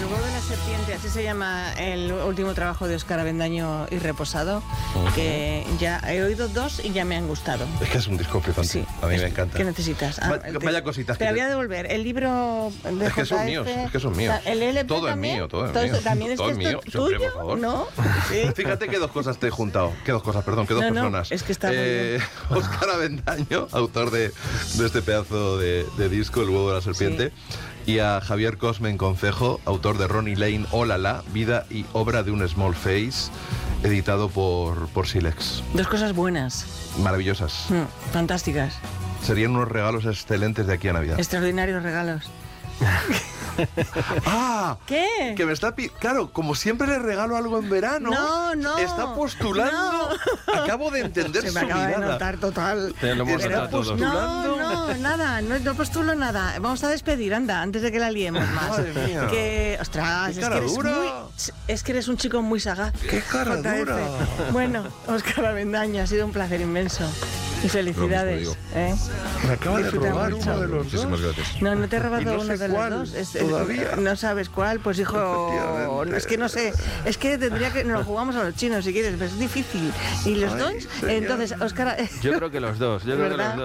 El huevo de la serpiente, así se llama el último trabajo de Óscar Avendaño y Reposado, que ya he oído 2 y ya me han gustado. Es que es un disco flipante. Sí. A mí me encanta. ¿Qué necesitas? Vaya cositas. Te voy a devolver el libro de Es que son JF, míos, es que son míos. El LP Todo es también, mío, todo es mío. También es Todo que es esto mío. es Siempre, tuyo, por favor. ¿no? Sí. Fíjate qué 2 cosas te he juntado. ¿Qué 2 cosas? Perdón, ¿qué 2 personas? Es que está muy bien. Óscar Avendaño, autor de este pedazo de disco, El huevo de la serpiente. Sí. Y a Javier Cosmen Concejo, autor de Ronnie Lane, Oh La La, vida y obra de un small face, editado por Silex. 2 cosas buenas. Maravillosas. Fantásticas. Serían unos regalos excelentes de aquí a Navidad. Extraordinarios regalos. ¡Ah! ¿Qué? Que me está claro, como siempre le regalo algo en verano. No. Está postulando. No. Acabo de entender Se su me acaba mirada. de notar total. Te lo hemos notado todos. No, nada, no postulo nada. Vamos a despedir, anda, antes de que la liemos más. Madre mía. Que, ostras, ¡Qué cara dura! Es que eres un chico muy sagaz. ¡Qué cara dura! Bueno, Óscar Avendaño, ha sido un placer inmenso. Y felicidades. Me acaba de robar mucho. uno de los Muchísimas dos. gracias. No te he robado Y no uno sé de los cuál, dos. todavía. No sabes cuál, pues hijo. Efectivamente. Es que no sé. Es que tendría que. Nos lo jugamos a los chinos si quieres, pero es difícil. Y los Ay, dos. señor. Entonces, Óscar. Yo creo que los dos.